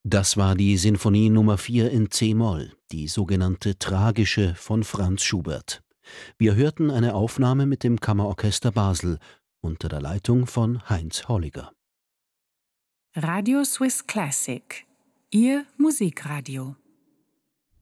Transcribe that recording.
Das war die Sinfonie Nummer 4 in c-Moll, die sogenannte Tragische von Franz Schubert. Wir hörten eine Aufnahme mit dem Kammerorchester Basel unter der Leitung von Heinz Holliger. Radio Swiss Classic, Ihr Musikradio.